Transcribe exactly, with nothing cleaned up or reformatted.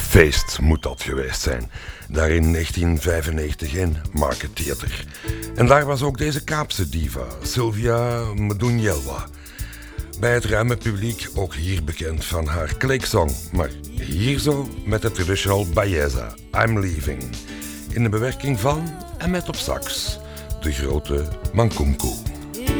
feest moet dat geweest zijn. Daar in negentien vijfennegentig in Market Theatre. En daar was ook deze Kaapse diva, Sylvia Mdounyelwa. Bij het ruime publiek ook hier bekend van haar Click-song. Maar hier zo met de traditional Bayeza, I'm Leaving. In de bewerking van en met op sax, de grote Mankumku.